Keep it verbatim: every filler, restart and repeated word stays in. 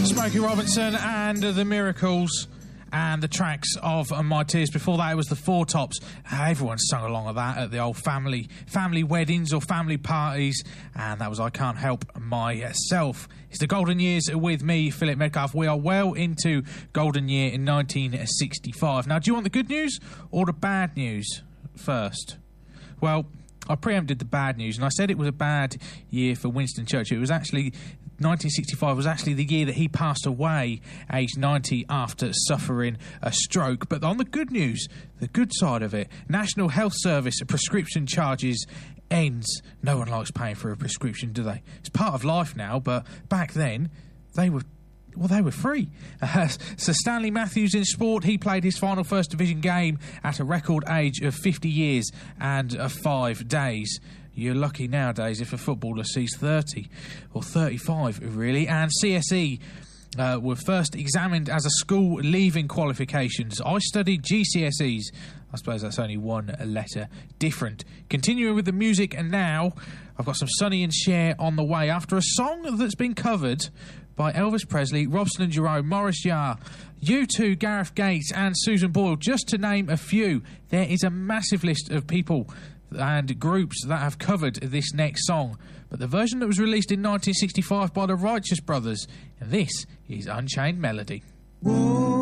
Smokey Robinson and the Miracles and the tracks of My Tears. Before that, it was the Four Tops. Everyone sung along with that at the old family family weddings or family parties, and that was I Can't Help Myself. It's the Golden Years with me, Philip Metcalf. We are well into Golden Year in nineteen sixty-five. Now, do you want the good news or the bad news first? Well, I preempted the bad news, and I said it was a bad year for Winston Churchill. It was actually... nineteen sixty-five was actually the year that he passed away, aged ninety, after suffering a stroke. But on the good news, the good side of it, National Health Service prescription charges ends. No one likes paying for a prescription, do they? It's part of life now, but back then, they were... Well, they were free. Uh, so Stanley Matthews in sport, he played his final First Division game at a record age of fifty years and uh, five days. You're lucky nowadays if a footballer sees thirty or thirty-five, really. And C S E uh, were first examined as a school leaving qualifications. I studied G C S Es. I suppose that's only one letter different. Continuing with the music, and now I've got some Sonny and Cher on the way. After a song that's been covered by Elvis Presley, Robson and Jerome, Morris Yar, U two, Gareth Gates and Susan Boyle, just to name a few. There is a massive list of people and groups that have covered this next song, but the version that was released in nineteen sixty-five by the Righteous Brothers, and this is Unchained Melody. Whoa.